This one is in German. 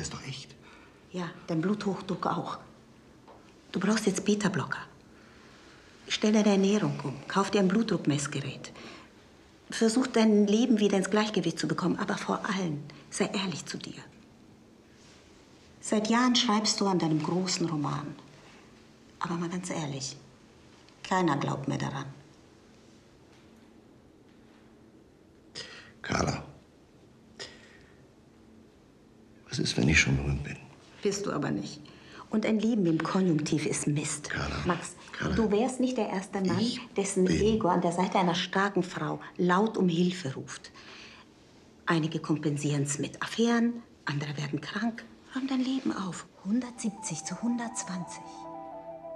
ist doch echt. Ja, dein Bluthochdruck auch. Du brauchst jetzt Beta-Blocker. Stell deine Ernährung um. Kauf dir ein Blutdruckmessgerät. Versuch, dein Leben wieder ins Gleichgewicht zu bekommen. Aber vor allem, sei ehrlich zu dir. Seit Jahren schreibst du an deinem großen Roman. Aber mal ganz ehrlich, keiner glaubt mehr daran. Carla, was ist, wenn ich schon berühmt bin? Bist du aber nicht. Und ein Leben im Konjunktiv ist Mist. Carla, Max, Carla, du wärst nicht der erste Mann, dessen Ego an der Seite einer starken Frau laut um Hilfe ruft. Einige kompensieren es mit Affären, andere werden krank. Räum dein Leben auf. 170 zu 120.